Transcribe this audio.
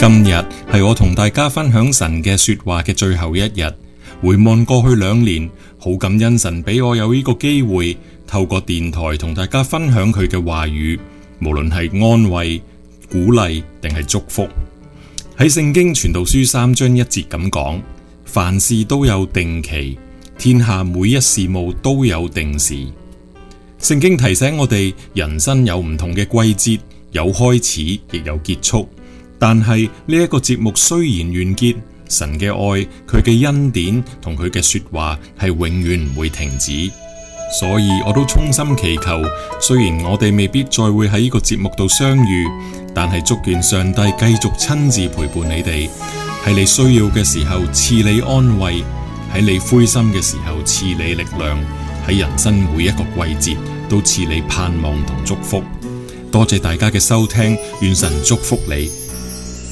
今日係我同大家分享神嘅說話嘅最後一日，回望過去2年，好感恩神俾我有呢個機會，透過電台同大家分享佢嘅話語，無論係安慰、鼓勵定係祝福。喺聖經傳道書3章1節咁講，凡事都有定期，天下每一事務都有定時。聖經提醒我哋，人生有唔同嘅季節，有開始亦有結束。但係呢一個節目雖然完結，神嘅愛、佢嘅恩典同佢嘅說話係永遠唔會停止。所以我都衷心祈求，雖然我哋未必再會喺呢個節目度相遇，但係祝願上帝繼續親自陪伴你哋，喺你需要嘅時候賜你安慰，喺你灰心嘅時候賜你力量，喺人生每一個季節都賜你盼望同祝福。多謝大家嘅收聽，願神祝福你。